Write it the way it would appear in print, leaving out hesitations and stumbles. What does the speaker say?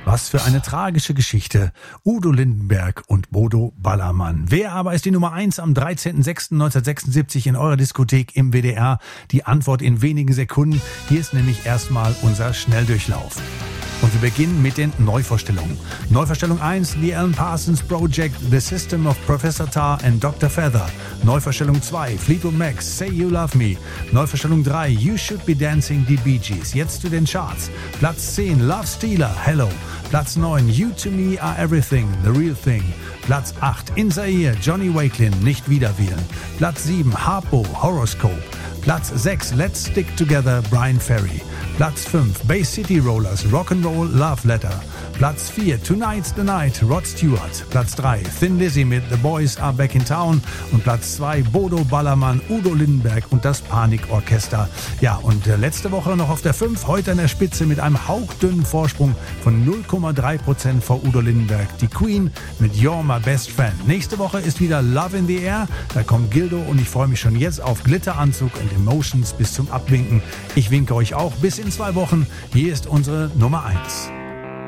Was für eine tragische Geschichte. Udo Lindenberg und Bodo Ballermann. Wer aber ist die Nummer 1 am 13.06.1976 in eurer Diskothek im WDR? Die Antwort in wenigen Sekunden. Hier ist nämlich erstmal unser Schnelldurchlauf. Und wir beginnen mit den Neuvorstellungen. Neuvorstellung 1, The Alan Parsons Project, The System of Professor Tar and Dr. Feather. Neuvorstellung 2, Fleetwood Mac, Say You Love Me. Neuvorstellung 3, You Should Be Dancing, die Bee Gees. Jetzt zu den Charts. Platz 10, Love Stealer, Hello. Platz 9, You to Me Are Everything, The Real Thing. Platz 8, In Zaire, Johnny Wakelin, Nicht wieder wählen. Platz 7, Harpo, Horoscope. Platz 6, Let's Stick Together, Brian Ferry. Platz 5, Bay City Rollers, Rock'n'Roll Love Letter. Platz 4, Tonight's the Night, Rod Stewart. Platz 3, Thin Lizzy mit The Boys Are Back in Town. Und Platz 2, Bodo Ballermann, Udo Lindenberg und das Panikorchester. Ja, und letzte Woche noch auf der 5, heute an der Spitze mit einem hauchdünnen Vorsprung von 0,3% vor Udo Lindenberg. Die Queen mit You're My Best Friend. Nächste Woche ist wieder Love in the Air. Da kommt Gildo und ich freue mich schon jetzt auf Glitteranzug und Emotions bis zum Abwinken. Ich winke euch auch bis in 2 Wochen. Hier ist unsere Nummer 1.